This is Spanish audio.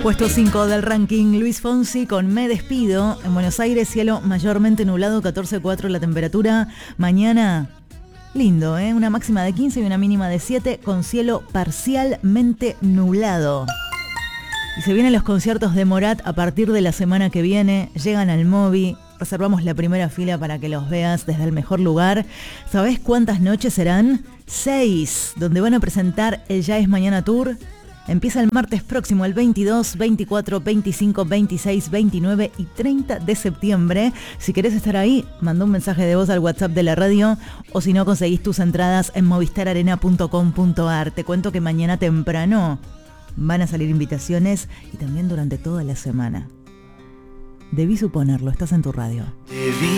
Puesto 5 del ranking, Luis Fonsi con Me Despido. En Buenos Aires, cielo mayormente nublado, 14,4 la temperatura. Mañana, lindo, una máxima de 15 y una mínima de 7, con cielo parcialmente nublado. Y se vienen los conciertos de Morat a partir de la semana que viene. Llegan al Moby. Reservamos la primera fila para que los veas desde el mejor lugar. ¿Sabés cuántas noches serán? 6, donde van a presentar el Ya es Mañana Tour. Empieza el martes próximo, el 22, 24, 25, 26, 29 y 30 de septiembre. Si querés estar ahí, manda un mensaje de voz al WhatsApp de la radio, o si no, conseguís tus entradas en movistararena.com.ar. Te cuento que mañana temprano van a salir invitaciones y también durante toda la semana. Debí suponerlo, estás en tu radio.